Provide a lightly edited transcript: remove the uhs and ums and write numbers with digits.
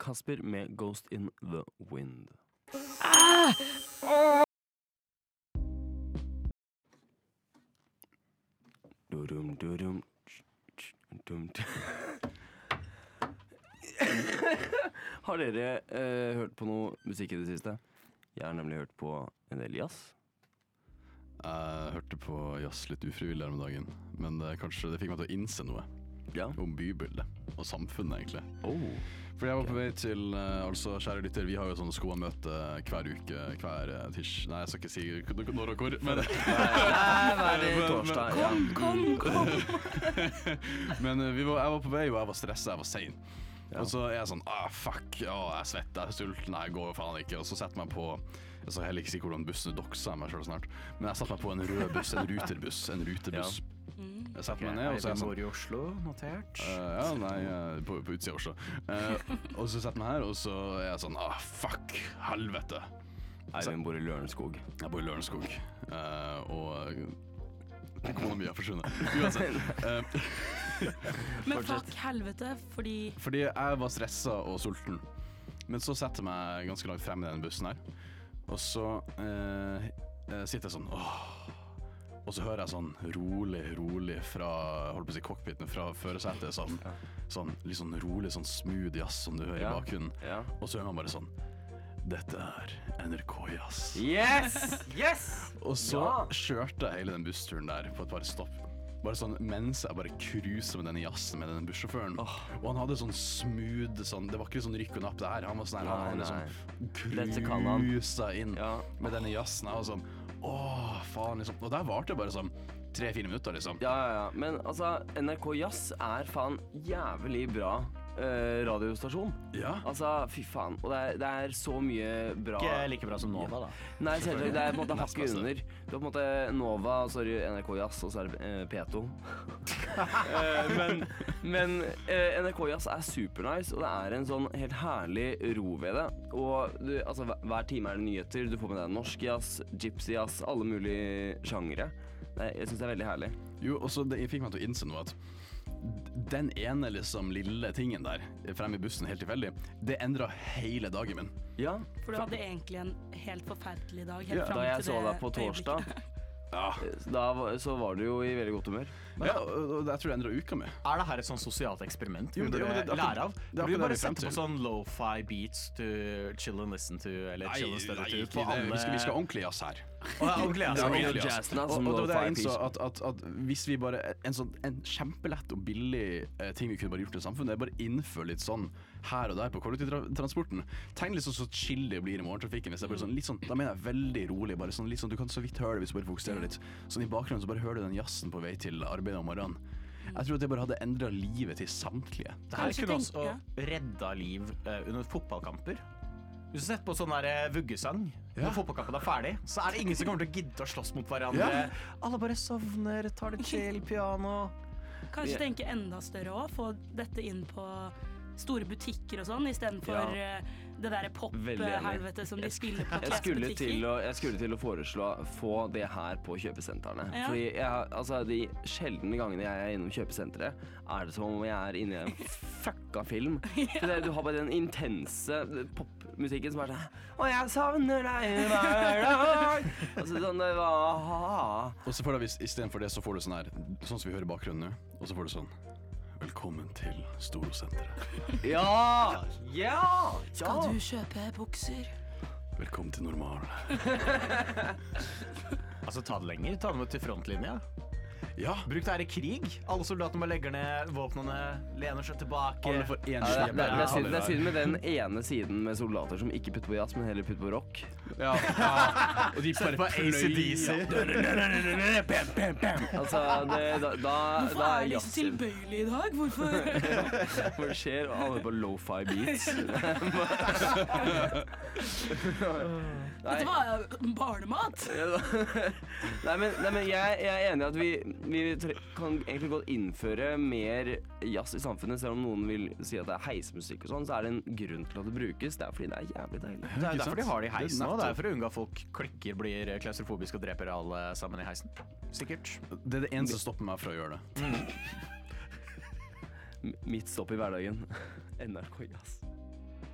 Kasper med Ghost in the Wind. Har dere hørt på noe musikk i det siste? Jeg har nemlig hørt på en del jazz. Jeg hørte på jazz litt ufrivillig her om dagen, men det fikk meg til å innse noe om bybildet og samfunnet, egentlig. For jeg var på vei til, altså kjære lytter, vi har jo sånn skoamøte hver uke, hver tirsdag. Nei, jeg skal ikke si når og hvor, men torsdag. Kom. Men jeg var på vei, og jeg var stresset, jeg var sen. Og så er jeg sånn, fuck, jeg er svett, jeg er sulten, jeg går faen ikke. Og så setter jeg meg på, jeg skal heller ikke si hvordan bussen dokser meg selv snart, men jeg satte meg på en rød buss, en rutebuss. Jeg setter meg ned, og så er jeg sånn, i Oslo, notert. På utsida av Oslo. Og så setter jeg meg her, og så er jeg sånn, fuck, helvete. Eivind bor i Lørenskog. Jeg bor i Lørenskog, og kona mi har forsvunnet. Uansett. Men fuck helvete, fordi jeg var stresset og sulten. Men så setter jeg meg ganske langt frem i den bussen her, og så sitter jeg sånn, og så hører jeg sånn rolig fra, holdt på å si cockpiten, fra førersetet, sånn litt sånn rolig, sånn smooth jazz som du hører i bakgrunnen. Og så hører man bare sånn, dette er NRK Jazz. Yes! Og så kjørte jeg hele den bussturen der på et par stopp. Bare sånn, mens jeg bare cruiset med denne jazzen med denne bussjåføren. Og han hadde sånn smooth, sånn, det var ikke sånn rykk og napp det her. Han var sånn, han liksom cruiset inn med denne jazzen. Jeg var sånn, faen liksom. Og der varte det bare sånn 3-4 minutter liksom. Ja, men altså, NRK Jazz er faen jævlig bra radiostasjon. Altså, fy faen. Og det er så mye bra. Ikke like bra som Nova, da. Nei, selvfølgelig. Det er på en måte hakket under. Du har på en måte Nova, og så er det NRK Jazz, og så er det P2. Men NRK Jazz er supernice, og det er en sånn helt herlig ro ved det. Og altså, hver time er det nyheter. Du får med deg norsk jazz, gypsy jazz, alle mulige sjangere. Jeg synes det er veldig herlig. Jo, og så fikk meg til å innse noe at den ene liksom lille tingen der fremme i bussen helt tilfeldig, det endret hele dagen min. Ja. For du hadde egentlig en helt forferdelig dag helt frem da jeg til så deg på torsdag, så var du jo i veldig godt humør. Og jeg tror det endret uka mi. Er det her et sånn sosialt eksperiment Jo, vi burde lære av? Det Vi bare setter på sånn lo-fi beats to chill and listen to, eller chill and study to på alle... Vi skal ordentlig jazz her. Ordentlig jazz. Og det var det jeg innså at hvis vi bare en kjempelett og billig ting vi kunne bare gjort i samfunnet, det er bare innføre litt sånn her og der på kollektivtransporten. Tenk litt sånn så chill det blir i morgentrafikken. Hvis det er bare sånn, litt sånn, da mener jeg veldig rolig, bare sånn, litt sånn, du kan så vidt høre det hvis du bare fokuserer litt. Sånn i bakgrunnen så bare hører du den jazzen på vei til arbeidet om morgenen. Jeg tror at det bare hadde endret livet til samtlige. Det her kunne også redda liv under fotballkamper. Hvis du setter på sånn der vuggesang når fotballkampen er ferdig, så er det ingen som kommer til å gidde å slåss mot hverandre. Alle bare sovner, tar det chill, piano. Kanskje tenke enda større også, få dette inn på store butikker og sånn, i stedet for det der pop-helvete som de spiller på klesbutikker. Jeg skulle til å foreslå få det her på kjøpesentrene. Fordi altså, de sjeldne gangene jeg er innom kjøpesenteret, er det som om jeg er inne i en fucka film. Du har bare den intense popmusikken som er sånn, og jeg savner deg hver dag. Altså, sånn, det var... Og så får du, i stedet for det, så får du sånn her, sånn som vi hører i bakgrunnen nå, og så får du sånn, velkommen til Storosenteret. Skal du kjøpe bukser? Velkommen til normal. Altså, ta det lenger, ta det med til frontlinja. Ja. Bruk det her i krig. Alle soldatene bare legger ned våpnene, lener seg tilbake. Alle får en det er synd med den ene siden med soldater som ikke putter på jazz, men heller putter på rock. Og de bare på AC/DC. Altså, da er jazz så tilbøyelig i dag, hvorfor? Hva skjer? Alle på lo-fi beats. Dette var barnemat. Nei, men jeg er enig i at vi kan egentlig godt innføre mer jazz i samfunnet. Selv om noen vil si at det er heismusikk og sånn, så er det en grunn til at det brukes. Det er fordi det er jævlig deilig. Det er derfor de har det i heisen nå. Det er for å unngå at folk klikker, blir klaustrofobiske og dreper alle sammen i heisen. Sikkert. Det er det eneste som stopper meg fra å gjøre det. Mitt stopp i hverdagen. NRK Jazz.